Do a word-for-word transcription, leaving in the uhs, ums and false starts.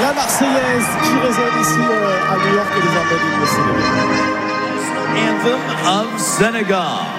La Marseillaise qui résonne ici euh, à New York et désormais l'hymne sénégalais. Anthem of Senegal.